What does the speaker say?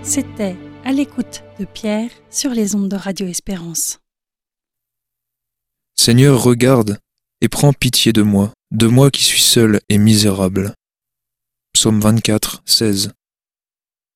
C'était À l'écoute de Pierre sur les ondes de Radio Espérance. Seigneur, regarde et prends pitié de moi qui suis seul et misérable. Psaume 24, 16.